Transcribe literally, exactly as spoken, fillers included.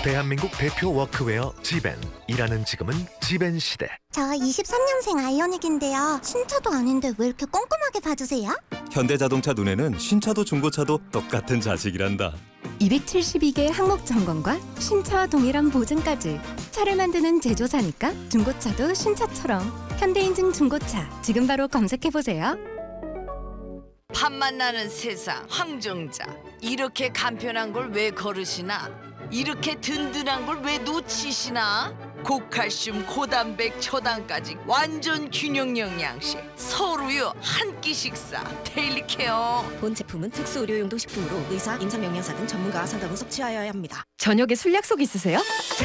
대한민국 대표 워크웨어 지벤. 일하는 지금은 지벤 시대. 저 이십삼 년생 아이오닉인데요. 신차도 아닌데 왜 이렇게 꼼꼼하게 봐주세요? 현대자동차 눈에는 신차도 중고차도 똑같은 자식이란다. 이백칠십이 개 항목 점검과 신차와 동일한 보증까지. 차를 만드는 제조사니까 중고차도 신차처럼. 현대인증 중고차 지금 바로 검색해보세요. 밥만 나는 세상 황정자. 이렇게 간편한 걸 왜 거르시나? 이렇게 든든한 걸 왜 놓치시나? 고칼슘, 고단백, 초당까지 완전 균형 영양식. 서울우유 한 끼 식사 데일리 케어. 본 제품은 특수 의료용도 식품으로 의사, 임상영양사 등 전문가와 상담 후 섭취하여야 합니다. 저녁에 술 약속 있으세요?